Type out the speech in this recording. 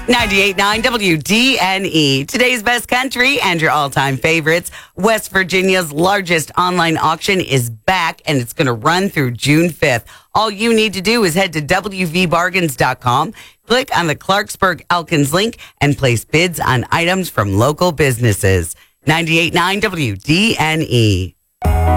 98.9 WDNE. Today's best country and your all-time favorites. West Virginia's largest online auction is back, and it's going to run through June 5th. All you need to do is head to WVBargains.com, click on the Clarksburg Elkins link, and place bids on items from local businesses. 98.9 WDNE.